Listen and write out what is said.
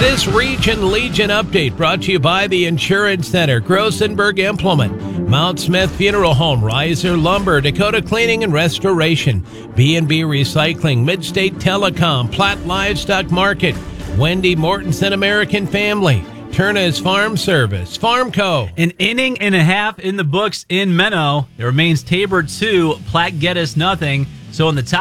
This Region Legion update brought to you by the Insurance Center, Grossenberg Implement, Mount Smith Funeral Home, Riser Lumber, Dakota Cleaning and Restoration, B&B Recycling, Midstate Telecom, Platt Livestock Market, Wendy Mortensen American Family, Turner's Farm Service, Farmco. An inning and a half in the books in Menno. It remains Tabor 2, Platte Geddes nothing. So in the top